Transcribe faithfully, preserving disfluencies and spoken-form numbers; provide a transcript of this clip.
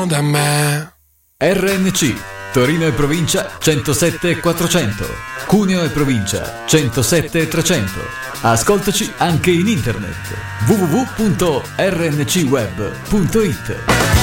da me. R N C Torino e provincia centosette e quattrocento, Cuneo e provincia centosette e trecento. Ascoltaci anche in internet w w w punto r n c web punto i t.